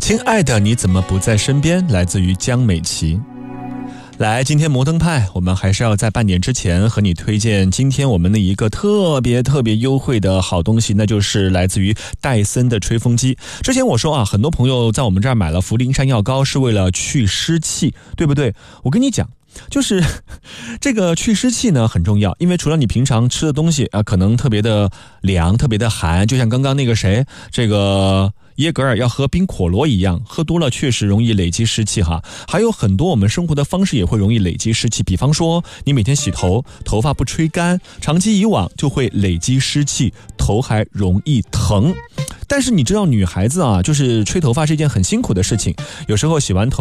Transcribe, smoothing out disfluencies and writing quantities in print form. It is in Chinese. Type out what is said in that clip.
亲爱的，你怎么不在身边？来自于江美琪。来，今天摩登派，我们还是要在半点之前和你推荐今天我们的一个特别优惠的好东西，那就是来自于戴森的吹风机。之前我说啊，很多朋友在我们这儿买了茯苓山药膏是为了去湿气，对不对？我跟你讲，就是这个去湿气呢很重要，因为除了你平常吃的东西啊，可能特别的凉特别的寒，就像刚刚那个谁，这个耶格尔要喝冰可乐一样，喝多了确实容易累积湿气哈。还有很多我们生活的方式也会容易累积湿气，比方说你每天洗头，头发不吹干，长期以往就会累积湿气，头还容易疼。但是你知道女孩子啊，就是吹头发是一件很辛苦的事情，有时候洗完头